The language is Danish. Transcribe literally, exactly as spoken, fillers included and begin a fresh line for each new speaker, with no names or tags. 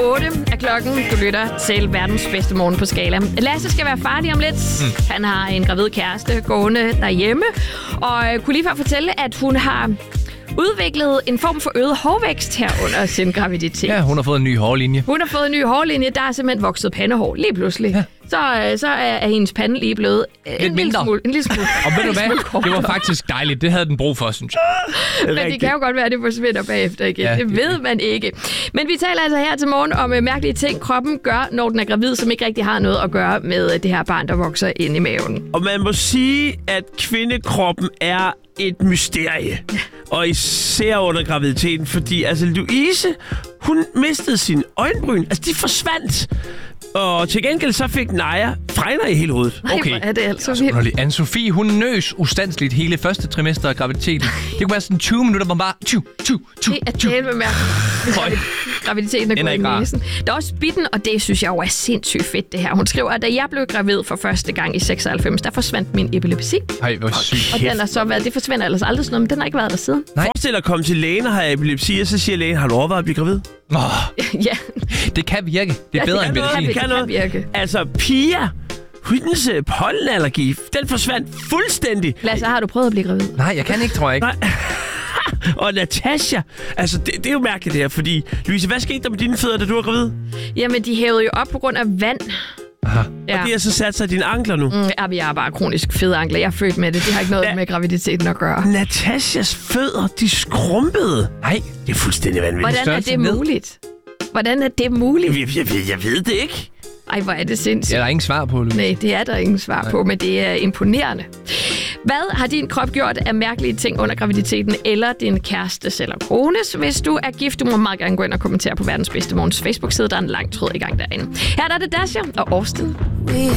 otte er klokken. Du lytter til verdens bedste morgen på Skala. Lasse skal være far lige om lidt. Mm. Han har en gravid kæreste gående derhjemme. Og kunne lige før fortælle, at hun har udviklet en form for øget hårvækst her under sin graviditet.
Ja, hun har fået en ny hårlinje.
Hun har fået en ny hårlinje. Der er simpelthen vokset pandehår lige pludselig. Ja. Så, så er hendes pande lige blevet en
Lidt
lille smule. En lille smule.
Og ved du hvad? Det var faktisk dejligt. Det havde den brug for, synes jeg.
Men det kan jo godt være, at det forsvinder bagefter igen. Ja, det, det ved man ikke. Men vi taler altså her til morgen om mærkelige ting, kroppen gør, når den er gravid, som ikke rigtig har noget at gøre med det her barn, der vokser inde i maven.
Og man må sige, at kvindekroppen er et mysterie. Og især under graviditeten, fordi altså Louise, hun mistede sin øjenbryn. Altså, de forsvandt. Og til gengæld så fik Naja fregner i hele hovedet.
Nej, okay. Er det altså vildt.
Anne-Sophie, hun nøs ustandsligt hele første trimester af graviditeten. Det kunne være sådan tyve minutter, hvor man bare... Tju, tju, tju,
det er tjæl med mærke. Graviditeten er gået i næsen. Der er også bitten, og det synes jeg jo er sindssygt fedt, det her. Hun skriver, at da jeg blev gravid for første gang i seksoghalvfems, der forsvandt min epilepsi.
Ej, hvor sygt.
Og den har så været... Det forsvinder ellers aldrig sådan noget, men den har ikke været der siden.
Nej. Forestil dig at komme til lægen og have epilepsi, og så siger lægen, har du overvejet at blive gravid?
Oh,
ja.
Det kan virke. Det er
ja,
bedre
det
end medicin.
Det kan, det kan virke.
Altså, Pia, hendes pollenallergi, den forsvandt fuldstændig.
Lasse, har du prøvet at blive gravid?
Nej, jeg kan ikke, tror jeg ikke.
Nej. Og Natasha, altså det, det er jo mærkeligt det her, fordi Louise, hvad skete der med dine fødder, da du var gravid?
Jamen, de hævede jo op på grund af vand.
Aha. Ja. Og det har så sat sig dine ankler nu?
Mm, ja, jeg har bare kronisk fede ankler. Jeg er født med det. Det har ikke noget ja. med graviditeten at gøre.
Natashas fødder, de skrumpede. Nej, det er fuldstændig vanvittigt.
Hvordan er det muligt? Hvordan er det muligt?
Jeg, jeg, jeg, jeg ved det ikke.
Ej, hvor er det sindssygt.
Det er der ingen svar på, Louise.
Nej, det er der ingen svar Nej. på, men det er imponerende. Hvad har din krop gjort af mærkelige ting under graviditeten, eller din kærestes eller kones? Hvis du er gift, du må meget gerne gå ind og kommentere på Verdens Bedste Morgens Facebook-side. Der er en lang tråd i gang derinde. Her der er det Dasha og Austin.